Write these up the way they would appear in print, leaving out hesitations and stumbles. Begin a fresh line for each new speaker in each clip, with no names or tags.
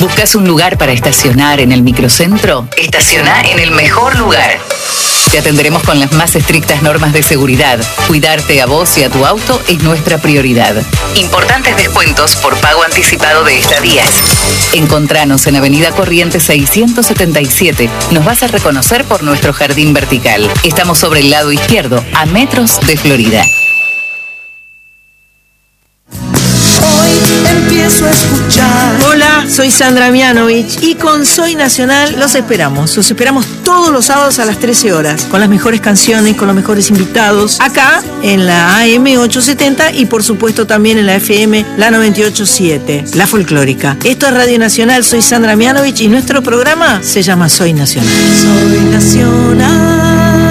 ¿Buscas un lugar para estacionar en el microcentro? Estaciona en el mejor lugar. Te atenderemos con las más estrictas normas de seguridad. Cuidarte a vos y a tu auto es nuestra prioridad. Importantes descuentos por pago anticipado de estadías. Encontranos en Avenida Corrientes 677. Nos vas a reconocer por nuestro jardín vertical. Estamos sobre el lado izquierdo, a metros de Florida.
Empiezo a escuchar. Hola, soy Sandra Mianovich y con Soy Nacional los esperamos. Los esperamos todos los sábados a las 13 horas, con las mejores canciones, con los mejores invitados, acá en la AM 870 y por supuesto también en la FM, la 98.7, la folclórica. Esto es Radio Nacional, soy Sandra Mianovich y nuestro programa se llama Soy Nacional. Soy Nacional.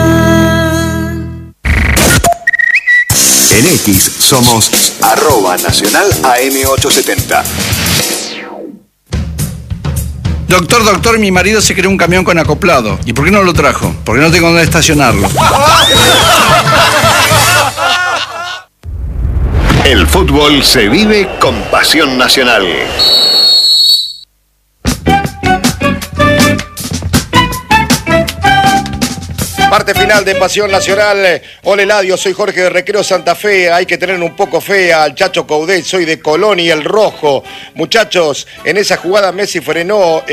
En X somos @Nacional AM870.
Doctor, mi marido se creó un camión con acoplado. ¿Y por qué no lo trajo? Porque no tengo dónde estacionarlo.
El fútbol se vive con pasión nacional.
Parte final de Pasión Nacional. Hola Eladio, soy Jorge de Recreo Santa Fe. Hay que tener un poco fe al Chacho Coudet. Soy de Colón y el Rojo. Muchachos, en esa jugada Messi frenó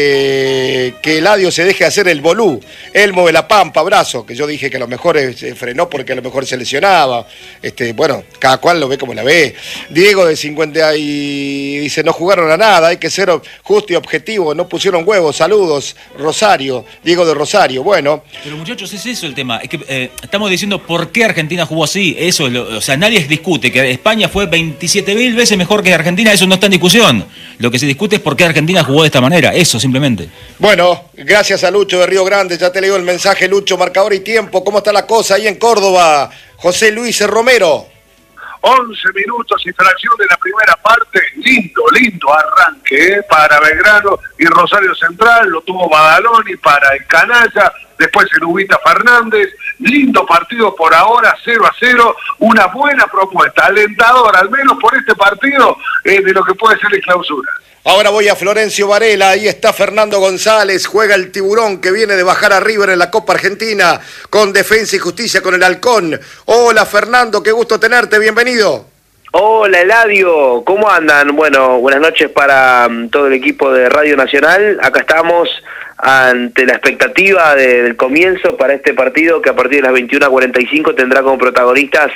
que Eladio se deje hacer el bolú. Elmo de la Pampa, abrazo. Que yo dije que a lo mejor frenó porque a lo mejor se lesionaba. Bueno, cada cual lo ve como la ve. Diego de 50 y dice, no jugaron a nada. Hay que ser justo y objetivo. No pusieron huevos. Saludos. Rosario. Diego de Rosario. Bueno.
Pero muchachos, es eso el tema. Es que estamos diciendo por qué Argentina jugó así. Eso es o sea, nadie discute que España fue 27.000 veces mejor que Argentina. Eso no está en discusión. Lo que se discute es por qué Argentina jugó de esta manera. Eso, simplemente.
Bueno, gracias a Lucho de Río Grande. Ya te leo el mensaje, Lucho. Marcador y tiempo. ¿Cómo está la cosa ahí en Córdoba? José Luis Romero.
11 minutos y fracción de la primera parte, lindo arranque para Belgrano y Rosario Central, lo tuvo Badaloni para el Canalla, después el Ubita Fernández, lindo partido por ahora, 0-0, una buena propuesta, alentadora, al menos por este partido, de lo que puede ser la clausura.
Ahora voy a Florencio Varela, ahí está Fernando González, juega el Tiburón que viene de bajar a River en la Copa Argentina con Defensa y Justicia con el Halcón. Hola Fernando, qué gusto tenerte, bienvenido.
Hola Eladio, ¿cómo andan? Bueno, buenas noches para todo el equipo de Radio Nacional. Acá estamos ante la expectativa del comienzo para este partido que a partir de las 21:45 tendrá como protagonistas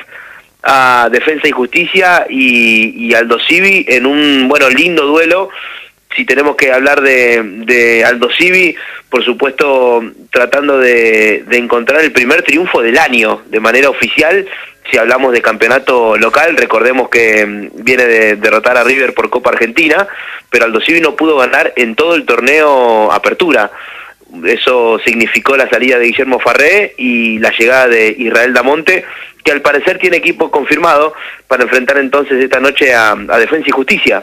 a Defensa y Justicia y Aldo Civi en un lindo duelo. Si tenemos que hablar de Aldo Civi, por supuesto tratando de encontrar el primer triunfo del año de manera oficial. Si hablamos de campeonato local, recordemos que viene de derrotar a River por Copa Argentina, pero Aldo Civi no pudo ganar en todo el torneo Apertura. Eso significó la salida de Guillermo Farré y la llegada de Israel Damonte, que al parecer tiene equipo confirmado para enfrentar entonces esta noche a Defensa y Justicia.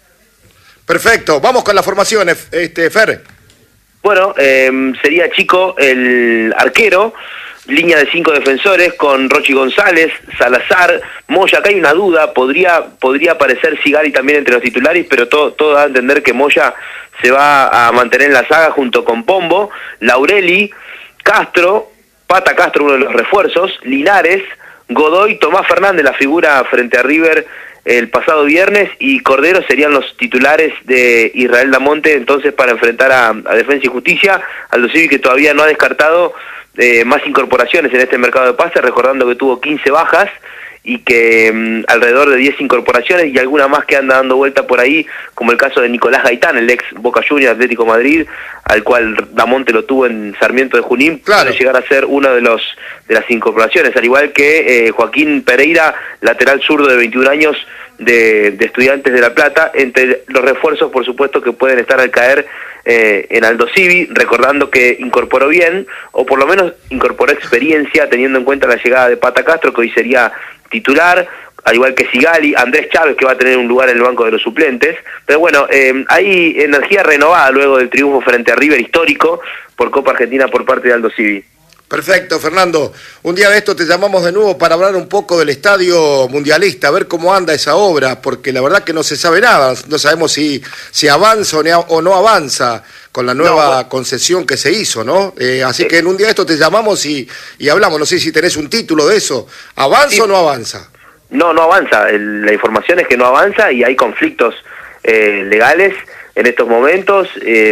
Perfecto, vamos con las formaciones, Fer.
Bueno, sería Chico el arquero, línea de 5 defensores con Rochi González, Salazar, Moya. Acá hay una duda, podría aparecer Sigali también entre los titulares, pero todo da a entender que Moya se va a mantener en la saga junto con Pombo, Laureli, Castro, Pata Castro, uno de los refuerzos, Linares, Godoy, Tomás Fernández, la figura frente a River el pasado viernes, y Cordero serían los titulares de Israel Damonte entonces para enfrentar a Defensa y Justicia. Aldo Civi, que todavía no ha descartado más incorporaciones en este mercado de pases, recordando que tuvo 15 bajas y que alrededor de 10 incorporaciones y alguna más que anda dando vuelta por ahí, como el caso de Nicolás Gaitán, el ex Boca Juniors Atlético Madrid, al cual Damonte lo tuvo en Sarmiento de Junín, claro, puede llegar a ser uno de las incorporaciones, al igual que Joaquín Pereira, lateral zurdo de 21 años de Estudiantes de La Plata, entre los refuerzos por supuesto que pueden estar al caer en Aldo Civi, recordando que incorporó bien, o por lo menos incorporó experiencia, teniendo en cuenta la llegada de Pata Castro, que hoy sería titular, al igual que Sigali, Andrés Chávez, que va a tener un lugar en el banco de los suplentes. Pero bueno, hay energía renovada luego del triunfo frente a River histórico por Copa Argentina por parte de Aldo Civi.
Perfecto, Fernando. Un día de esto te llamamos de nuevo para hablar un poco del Estadio Mundialista, a ver cómo anda esa obra, porque la verdad que no se sabe nada, no sabemos si avanza o no avanza con la nueva concesión que se hizo, ¿no? Así que en un día de esto te llamamos y hablamos, no sé si tenés un título de eso, ¿avanza o no avanza?
No avanza, la información es que no avanza y hay conflictos legales en estos momentos.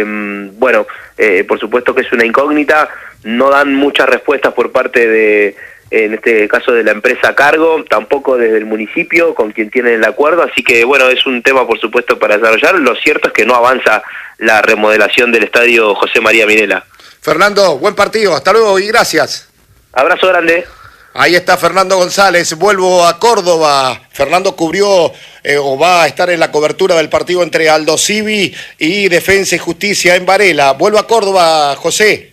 Por supuesto que es una incógnita, no dan muchas respuestas por parte de, en este caso, de la empresa a cargo, tampoco desde el municipio con quien tienen el acuerdo, así que bueno, es un tema por supuesto para desarrollar. Lo cierto es que no avanza la remodelación del estadio José María Minela.
Fernando, buen partido, hasta luego y gracias.
Abrazo grande.
Ahí está Fernando González, vuelvo a Córdoba. Fernando cubrió o va a estar en la cobertura del partido entre Aldo Civi y Defensa y Justicia en Varela. Vuelvo a Córdoba, José.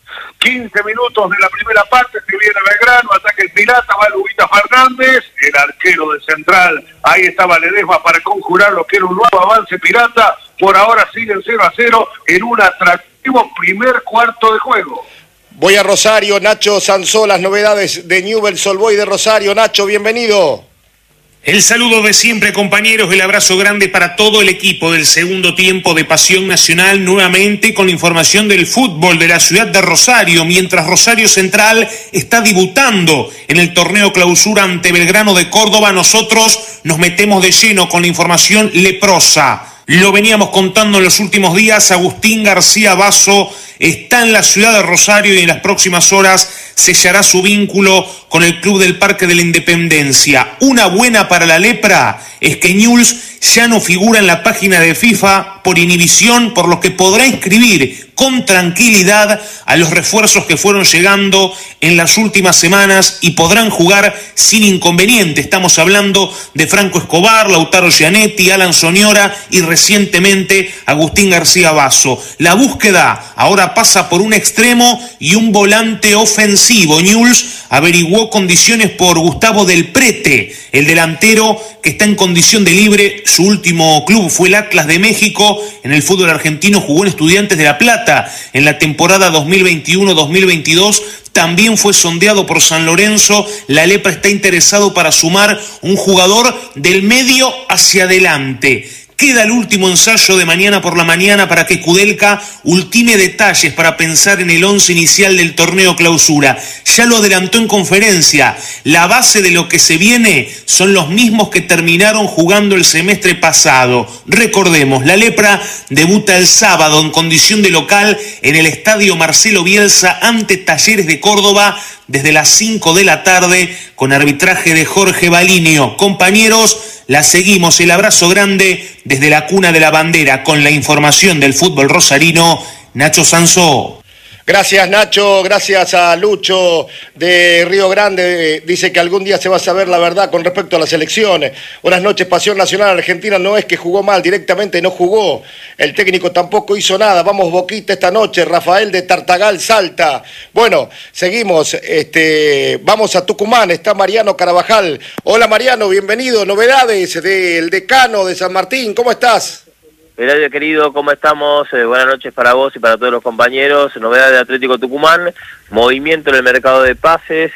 15 minutos de la primera parte, se viene Belgrano, ataque el Pirata, va Lubita Fernández, el arquero de Central, ahí estaba Ledesma para conjurar lo que era un nuevo avance Pirata, por ahora siguen 0-0 en un atractivo primer cuarto de juego.
Voy a Rosario, Nacho Sansó, las novedades de Newell's Old Boys de Rosario. Nacho, bienvenido.
El saludo de siempre, compañeros, el abrazo grande para todo el equipo del segundo tiempo de Pasión Nacional, nuevamente con información del fútbol de la ciudad de Rosario, mientras Rosario Central está debutando en el torneo clausura ante Belgrano de Córdoba. Nosotros nos metemos de lleno con la información leprosa. Lo veníamos contando en los últimos días, Agustín García Basso está en la ciudad de Rosario y en las próximas horas sellará su vínculo con el Club del Parque de la Independencia. Una buena para la lepra es que Newell's ya no figura en la página de FIFA por inhibición, por lo que podrá inscribir con tranquilidad a los refuerzos que fueron llegando en las últimas semanas y podrán jugar sin inconveniente. Estamos hablando de Franco Escobar, Lautaro Gianetti, Alan Soñora y recientemente Agustín García Basso. La búsqueda ahora pasa por un extremo y un volante ofensivo. Newell's averiguó condiciones por Gustavo Del Prete, el delantero que está en condición de libre. Su último club fue el Atlas de México. En el fútbol argentino jugó en Estudiantes de La Plata en la temporada 2021-2022. También fue sondeado por San Lorenzo. La lepra está interesado para sumar un jugador del medio hacia adelante. Queda el último ensayo de mañana por la mañana para que Kudelka ultime detalles para pensar en el 11 inicial del torneo clausura. Ya lo adelantó en conferencia. La base de lo que se viene son los mismos que terminaron jugando el semestre pasado. Recordemos, la lepra debuta el sábado en condición de local en el estadio Marcelo Bielsa ante Talleres de Córdoba desde las 5 de la tarde con arbitraje de Jorge Balinio. Compañeros, la seguimos, el abrazo grande desde la cuna de la bandera con la información del fútbol rosarino, Nacho Sansó.
Gracias, Nacho, gracias a Lucho de Río Grande. Dice que algún día se va a saber la verdad con respecto a las elecciones. Buenas noches, Pasión Nacional Argentina. No es que jugó mal, directamente no jugó. El técnico tampoco hizo nada. Vamos Boquita esta noche. Rafael de Tartagal, Salta. Bueno, seguimos. Vamos a Tucumán. Está Mariano Carabajal. Hola, Mariano, bienvenido. Novedades del decano de San Martín. ¿Cómo estás?
Eladio querido, ¿cómo estamos? Buenas noches para vos y para todos los compañeros. Novedad de Atlético Tucumán, movimiento en el mercado de pases.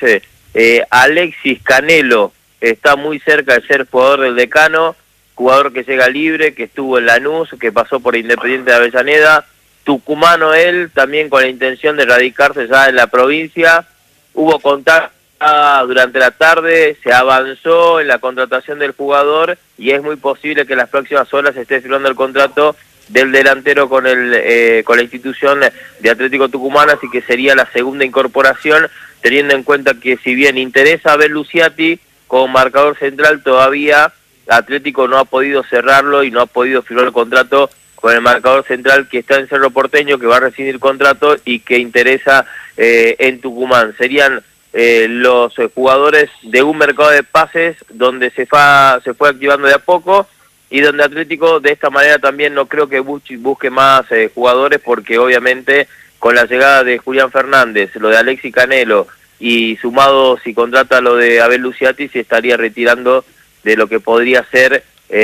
Alexis Canelo está muy cerca de ser jugador del decano, jugador que llega libre, que estuvo en Lanús, que pasó por Independiente de Avellaneda. Tucumano él, también con la intención de radicarse ya en la provincia. Hubo contacto durante la tarde, se avanzó en la contratación del jugador y es muy posible que en las próximas horas se esté firmando el contrato del delantero con la institución de Atlético Tucumán, así que sería la segunda incorporación, teniendo en cuenta que si bien interesa a Abel Luciati como marcador central, todavía Atlético no ha podido cerrarlo y no ha podido firmar el contrato con el marcador central que está en Cerro Porteño, que va a rescindir contrato y que interesa en Tucumán. Serían los jugadores de un mercado de pases donde se fue activando de a poco y donde Atlético de esta manera también no creo que busque más jugadores, porque obviamente con la llegada de Julián Fernández, lo de Alexis Canelo y sumado si contrata lo de Abel Luciati, se estaría retirando de lo que podría ser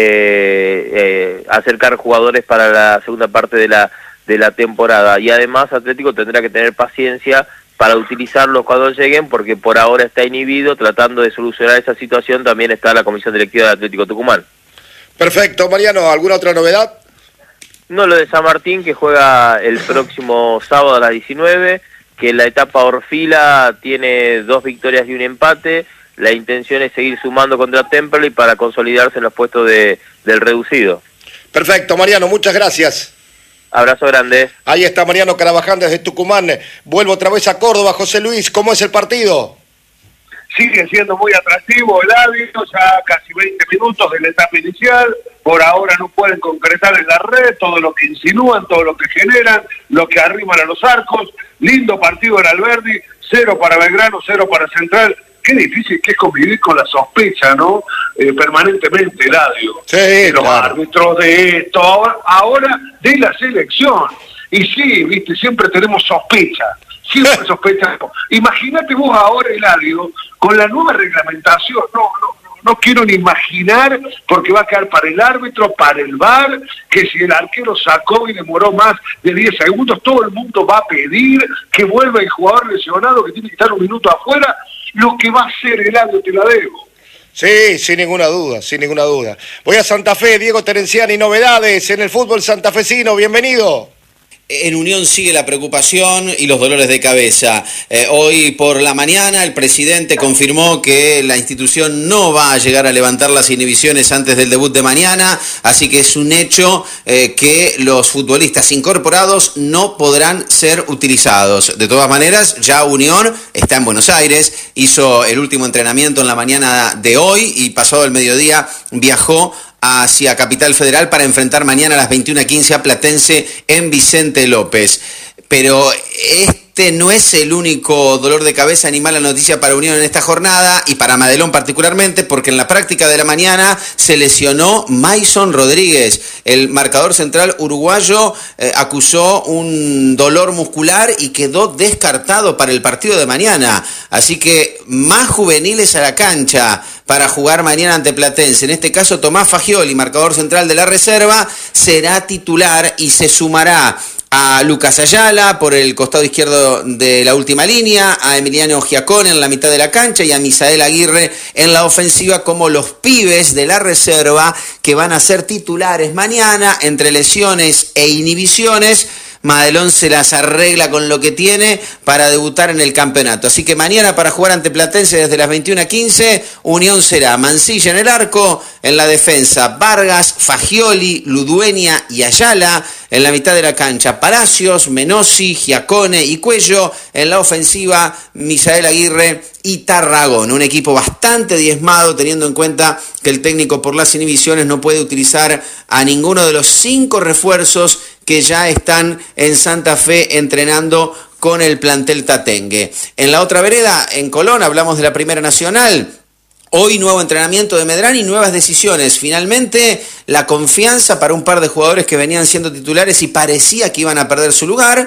acercar jugadores para la segunda parte de la temporada. Y además Atlético tendrá que tener paciencia para utilizarlos cuando lleguen, porque por ahora está inhibido. Tratando de solucionar esa situación también está la Comisión Directiva del Atlético Tucumán.
Perfecto, Mariano, ¿alguna otra novedad?
No, lo de San Martín, que juega el próximo sábado a las 19, que en la etapa Orfila tiene 2 victorias y un empate. La intención es seguir sumando contra Temperley para consolidarse en los puestos del reducido.
Perfecto, Mariano, muchas gracias.
Abrazo grande.
Ahí está Mariano Carabaján desde Tucumán. Vuelvo otra vez a Córdoba. José Luis, ¿cómo es el partido?
Sigue siendo muy atractivo el árbitro, ya casi 20 minutos de la etapa inicial. Por ahora no pueden concretar en la red todo lo que insinúan, todo lo que generan, lo que arriman a los arcos. Lindo partido en Alberdi, 0 para Belgrano, 0 para Central. Qué difícil que es convivir con la sospecha, ¿no? Permanentemente, Eladio.
Sí,
de los
claro.
árbitros, de esto, ahora de la selección. Y sí, viste, siempre tenemos sospecha. Siempre sospechamos. Imagínate vos ahora, Eladio, con la nueva reglamentación. No quiero ni imaginar, porque va a quedar para el árbitro, para el VAR, que si el arquero sacó y demoró más de 10 segundos, todo el mundo va a pedir que vuelva el jugador lesionado, que tiene que estar un minuto afuera. Lo que va a hacer el árbitro, te la debo.
Sí, sin ninguna duda, sin ninguna duda. Voy a Santa Fe, Diego Terenciani, novedades en el fútbol santafesino, bienvenido.
En Unión sigue la preocupación y los dolores de cabeza. Hoy por la mañana el presidente confirmó que la institución no va a llegar a levantar las inhibiciones antes del debut de mañana, así que es un hecho que los futbolistas incorporados no podrán ser utilizados. De todas maneras, ya Unión está en Buenos Aires, hizo el último entrenamiento en la mañana de hoy y pasado el mediodía viajó hacia Capital Federal para enfrentar mañana a las 21:15 a Platense en Vicente López. Pero este no es el único dolor de cabeza ni mala noticia para Unión en esta jornada y para Madelón particularmente, porque en la práctica de la mañana se lesionó Maison Rodríguez. El marcador central uruguayo acusó un dolor muscular y quedó descartado para el partido de mañana. Así que más juveniles a la cancha para jugar mañana ante Platense. En este caso, Tomás Fagioli, marcador central de la reserva, será titular y se sumará a Lucas Ayala por el costado izquierdo de la última línea, a Emiliano Giacone en la mitad de la cancha y a Misael Aguirre en la ofensiva como los pibes de la reserva que van a ser titulares mañana. Entre lesiones e inhibiciones, Madelón se las arregla con lo que tiene para debutar en el campeonato. Así que mañana para jugar ante Platense desde las 21:15, Unión será Mancilla en el arco, en la defensa Vargas, Fagioli, Ludueña y Ayala, en la mitad de la cancha Palacios, Menossi, Giacone y Cuello, en la ofensiva Misael Aguirre y Tarragón. Un equipo bastante diezmado teniendo en cuenta que el técnico por las inhibiciones no puede utilizar a ninguno de los 5 refuerzos que ya están en Santa Fe entrenando con el plantel tatengue. En la otra vereda, en Colón, hablamos de la Primera Nacional. Hoy nuevo entrenamiento de Medrano y nuevas decisiones. Finalmente, la confianza para un par de jugadores que venían siendo titulares y parecía que iban a perder su lugar.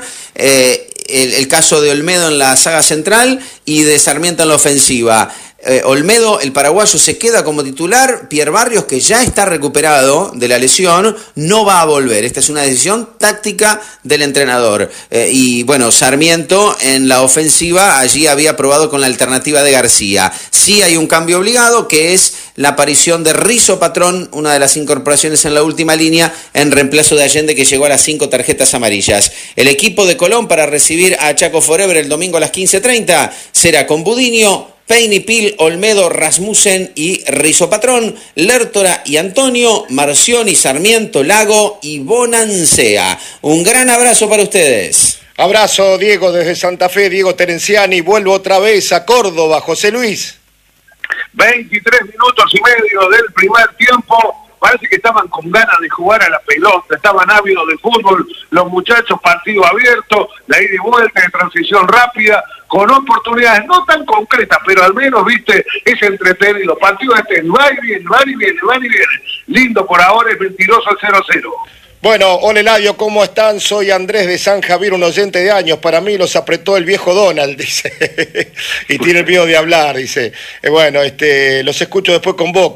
El caso de Olmedo en la saga central y de Sarmiento en la ofensiva. Olmedo, el paraguayo, se queda como titular. Pierre Barrios, que ya está recuperado de la lesión, no va a volver. Esta es una decisión táctica del entrenador. Y bueno, Sarmiento en la ofensiva allí había probado con la alternativa de García. Sí hay un cambio obligado, que es la aparición de Rizo Patrón, una de las incorporaciones en la última línea, en reemplazo de Allende, que llegó a las 5 tarjetas amarillas. El equipo de Colón para recibir a Chaco Forever el domingo a las 15:30 será con Budiño, Peinipil, Olmedo, Rasmussen y Rizo Patrón, Lertora y Antonio, Marcioni, Sarmiento, Lago y Bonancea. Un gran abrazo para ustedes.
Abrazo, Diego, desde Santa Fe, Diego Terenciani. Vuelvo otra vez a Córdoba, José Luis.
23 minutos y medio del primer tiempo. Parece que estaban con ganas de jugar a la pelota, estaban ávidos de fútbol, los muchachos, partido abierto, la ida y vuelta de transición rápida, con oportunidades no tan concretas, pero al menos, viste, es entretenido. Partido va y viene, va y viene, va y viene. Lindo por ahora, es mentiroso el 0-0.
Bueno, hola Eladio, ¿cómo están? Soy Andrés de San Javier, un oyente de años. Para mí los apretó el viejo Donald, dice. Y tiene el miedo de hablar, dice. Bueno, los escucho después con Boca.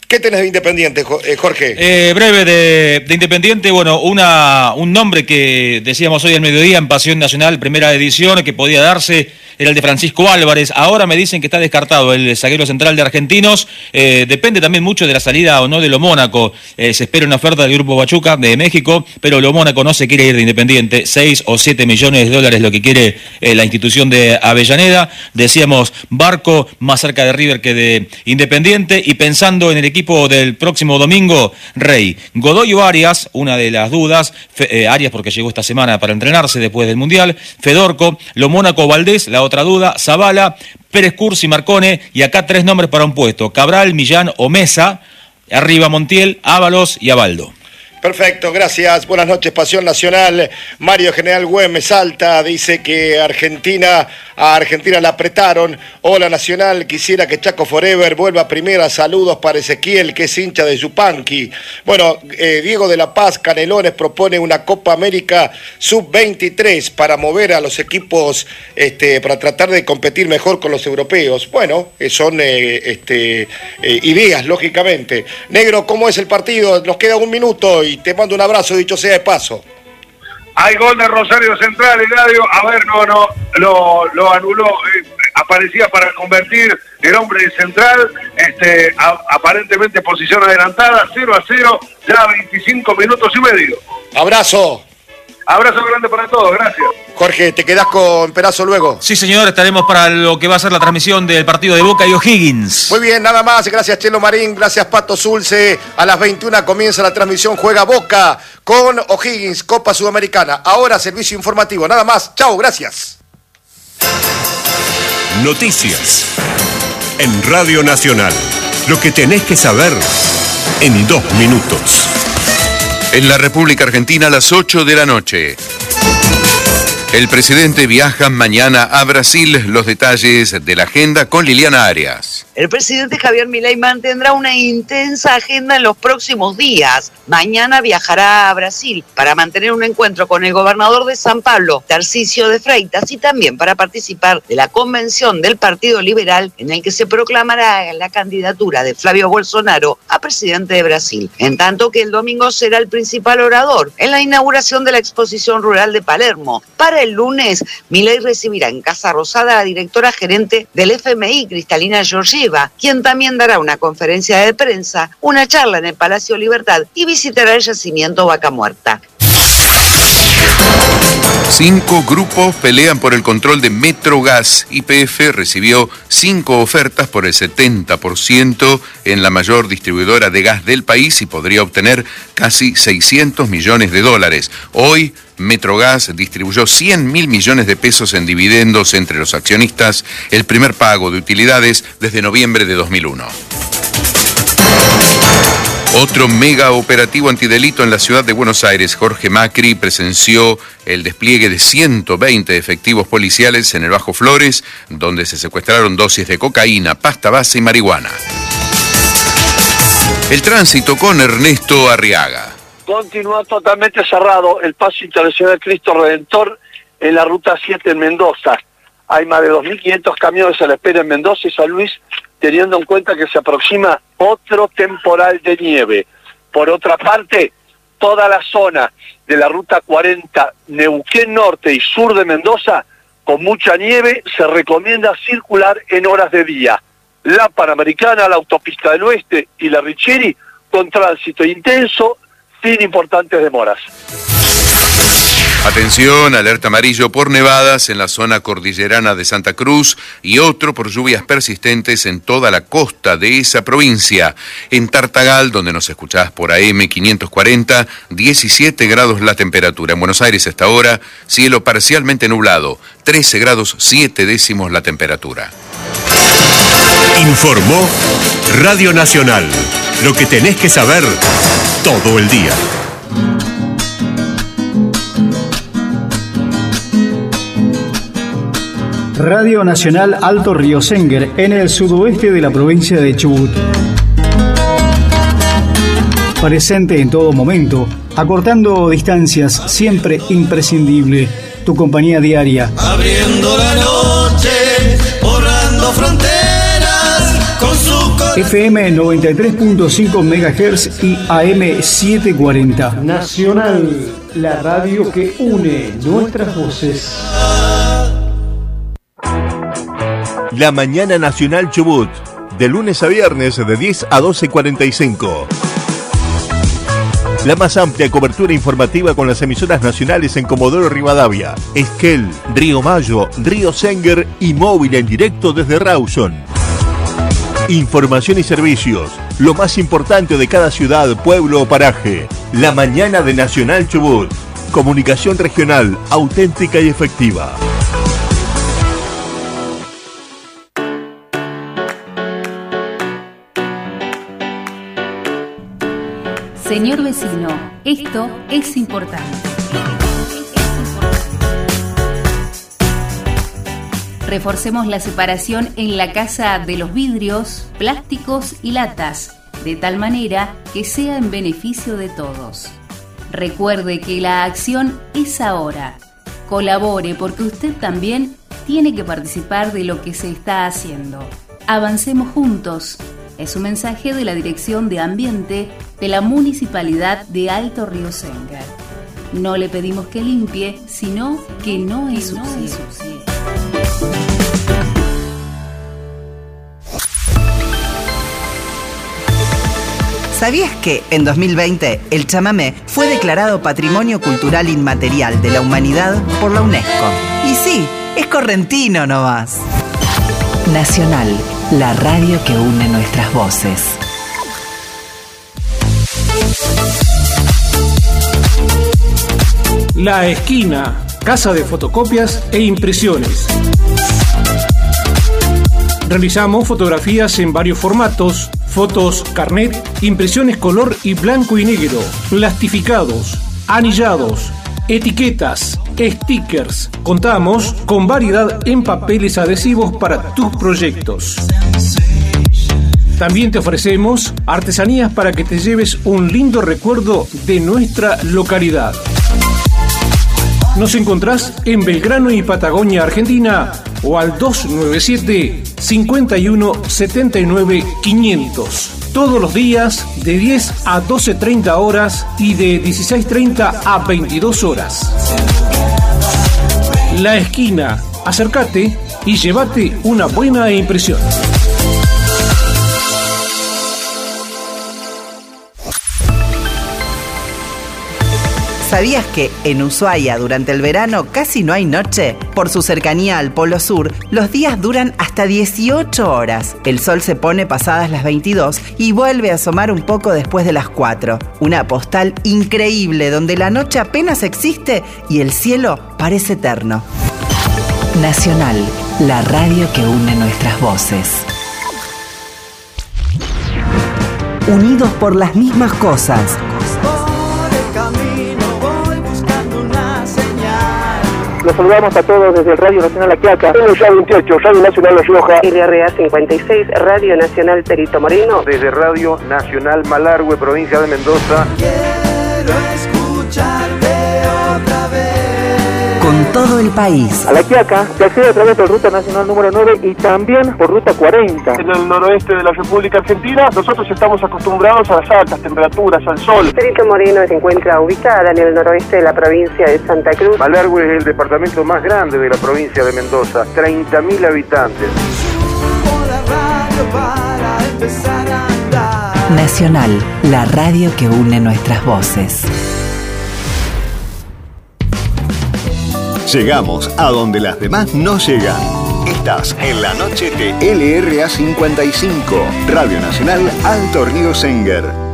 ¿Qué tenés de Independiente, Jorge?
Breve de Independiente, bueno, un nombre que decíamos hoy al mediodía en Pasión Nacional, primera edición, que podía darse, era el de Francisco Álvarez. Ahora me dicen que está descartado el zaguero central de Argentinos. Depende también mucho de la salida o no de Lo Mónaco. Se espera una oferta del Grupo Pachuca de México, pero Lo Mónaco no se quiere ir de Independiente. 6 o 7 millones de dólares lo que quiere la institución de Avellaneda. Decíamos, Barco más cerca de River que de Independiente. Y pensando en el equipo del próximo domingo, Rey, Godoy o Arias, una de las dudas. Arias porque llegó esta semana para entrenarse después del Mundial. Fedorco, Lo Mónaco, Valdés, la otra duda, Zavala, Pérez Cursi, Marcone, y acá 3 nombres para un puesto: Cabral, Millán o Mesa. Arriba Montiel, Ábalos y Abaldo.
Perfecto, gracias. Buenas noches, Pasión Nacional. Mario General Güemes Salta dice que a Argentina la apretaron. Hola Nacional, quisiera que Chaco Forever vuelva a primera. Saludos para Ezequiel, que es hincha de Yupanqui. Bueno, Diego de la Paz Canelones propone una Copa América Sub-23 para mover a los equipos, para tratar de competir mejor con los europeos. Bueno, son ideas, lógicamente. Negro, ¿cómo es el partido? Nos queda 1 minuto y te mando un abrazo, dicho sea de paso.
Hay gol de Rosario Central, Eladio. A ver, no, lo anuló. Aparecía para convertir el hombre de Central. Aparentemente posición adelantada, 0-0, ya 25 minutos y medio.
Abrazo.
Abrazo grande para todos, gracias.
Jorge, ¿te quedás con Perazo luego?
Sí, señor, estaremos para lo que va a ser la transmisión del partido de Boca y O'Higgins.
Muy bien, nada más. Gracias, Chelo Marín. Gracias, Pato Zulce. A las 21 comienza la transmisión. Juega Boca con O'Higgins, Copa Sudamericana. Ahora, servicio informativo. Nada más. Chau, gracias.
Noticias en Radio Nacional. Lo que tenés que saber en 2 minutos.
En la República Argentina a las 8 de la noche. El presidente viaja mañana a Brasil. Los detalles de la agenda con Liliana Arias.
El presidente Javier Milei mantendrá una intensa agenda en los próximos días. Mañana viajará a Brasil para mantener un encuentro con el gobernador de San Pablo, Tarcísio de Freitas, y también para participar de la convención del Partido Liberal en el que se proclamará la candidatura de Flavio Bolsonaro a presidente de Brasil. En tanto que el domingo será el principal orador en la inauguración de la exposición rural de Palermo. Para el lunes, Milei recibirá en Casa Rosada a la directora gerente del FMI, Cristalina Georgieva, quien también dará una conferencia de prensa, una charla en el Palacio Libertad y visitará el yacimiento Vaca Muerta.
5 grupos pelean por el control de Metrogas. YPF recibió 5 ofertas por el 70% en la mayor distribuidora de gas del país y podría obtener casi 600 millones de dólares. Hoy, Metrogas distribuyó 100.000 millones de pesos en dividendos entre los accionistas, el primer pago de utilidades desde noviembre de 2001. Otro mega operativo antidelito en la ciudad de Buenos Aires. Jorge Macri presenció el despliegue de 120 efectivos policiales en el Bajo Flores, donde se secuestraron dosis de cocaína, pasta base y marihuana. El tránsito con Ernesto Arriaga.
Continúa totalmente cerrado el paso internacional Cristo Redentor en la ruta 7 en Mendoza. Hay más de 2.500 camiones a la espera en Mendoza y San Luis, teniendo en cuenta que se aproxima otro temporal de nieve. Por otra parte, toda la zona de la ruta 40 Neuquén Norte y Sur de Mendoza, con mucha nieve, se recomienda circular en horas de día. La Panamericana, la Autopista del Oeste y la Richieri, con tránsito intenso, sin importantes demoras.
Atención, alerta amarillo por nevadas en la zona cordillerana de Santa Cruz y otro por lluvias persistentes en toda la costa de esa provincia. En Tartagal, donde nos escuchás por AM 540, 17 grados la temperatura. En Buenos Aires hasta ahora, cielo parcialmente nublado, 13 grados 7 décimos la temperatura.
Informó Radio Nacional. Lo que tenés que saber todo el día.
Radio Nacional Alto Río Senguer, en el sudoeste de la provincia de Chubut. Presente en todo momento, acortando distancias, siempre imprescindible. Tu compañía diaria.
Abriendo la noche, borrando fronteras, con su
FM 93.5 MHz y AM 740.
Nacional, la radio que une nuestras voces.
La Mañana Nacional Chubut, de lunes a viernes de 10 a 12:45. La más amplia cobertura informativa con las emisoras nacionales en Comodoro Rivadavia, Esquel, Río Mayo, Río Senguer y móvil en directo desde Rawson. Información y servicios, lo más importante de cada ciudad, pueblo o paraje. La Mañana de Nacional Chubut. Comunicación regional, auténtica y efectiva.
Señor vecino, esto es importante. Reforcemos la separación en la casa de los vidrios, plásticos y latas, de tal manera que sea en beneficio de todos. Recuerde que la acción es ahora. Colabore porque usted también tiene que participar de lo que se está haciendo. Avancemos juntos. Es un mensaje de la Dirección de Ambiente de la Municipalidad de Alto Río Senguer. No le pedimos que limpie, sino que no ensucie.
¿Sabías que en 2020 el chamamé fue declarado Patrimonio Cultural Inmaterial de la Humanidad por la UNESCO? Y sí, es correntino nomás.
Nacional, la radio que une nuestras voces.
La Esquina, casa de fotocopias e impresiones. Realizamos fotografías en varios formatos, fotos carnet, impresiones color y blanco y negro, plastificados, anillados, etiquetas, stickers. Contamos con variedad en papeles adhesivos para tus proyectos. También te ofrecemos artesanías para que te lleves un lindo recuerdo de nuestra localidad. Nos encontrás en Belgrano y Patagonia, Argentina, o al 297 51 79 500. Todos los días de 10 a 12:30 horas y de 16:30 a 22 horas. La Esquina. Acércate y llévate una buena impresión.
¿Sabías que en Ushuaia durante el verano casi no hay noche? Por su cercanía al Polo Sur, los días duran hasta 18 horas. El sol se pone pasadas las 22 y vuelve a asomar un poco después de las 4. Una postal increíble donde la noche apenas existe y el cielo parece eterno.
Nacional, la radio que une nuestras voces.
Unidos por las mismas cosas.
Los saludamos a todos desde el Radio Nacional La Quiaca, RRA 28, Radio Nacional La Rioja,
RRA 56, Radio Nacional Perito Moreno,
desde Radio Nacional Malargüe, provincia de Mendoza.
Quiero escucharte otra vez.
Con todo el país.
A La Quiaca se accede a través de Ruta Nacional número 9 y también por Ruta 40.
En el noroeste de la República Argentina, nosotros estamos acostumbrados a las altas temperaturas, al sol.
Perito Moreno se encuentra ubicada en el noroeste de la provincia de Santa Cruz.
Malargüe es el departamento más grande de la provincia de Mendoza, 30.000 habitantes.
Nacional, la radio que une nuestras voces.
Llegamos a donde las demás no llegan. Estás en la noche de LRA 55, Radio Nacional Alto Río Senguer.